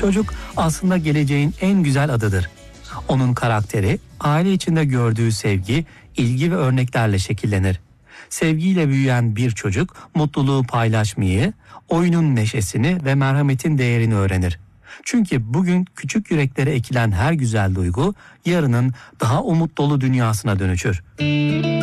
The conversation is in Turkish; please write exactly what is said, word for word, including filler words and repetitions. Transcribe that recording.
Çocuk aslında geleceğin en güzel adıdır. Onun karakteri, aile içinde gördüğü sevgi, ilgi ve örneklerle şekillenir. Sevgiyle büyüyen bir çocuk mutluluğu paylaşmayı, oyunun neşesini ve merhametin değerini öğrenir. Çünkü bugün küçük yüreklere ekilen her güzel duygu yarının daha umut dolu dünyasına dönüşür.